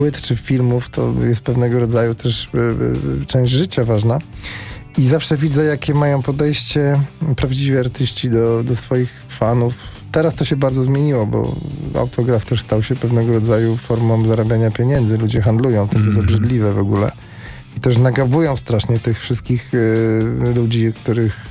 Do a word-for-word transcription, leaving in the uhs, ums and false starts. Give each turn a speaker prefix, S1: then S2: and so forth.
S1: płyt czy filmów to jest pewnego rodzaju też y, y, część życia ważna. I zawsze widzę, jakie mają podejście prawdziwi artyści do, do swoich fanów. Teraz to się bardzo zmieniło, bo autograf też stał się pewnego rodzaju formą zarabiania pieniędzy. Ludzie handlują, to jest obrzydliwe w ogóle. I też nagabują strasznie tych wszystkich y, ludzi, których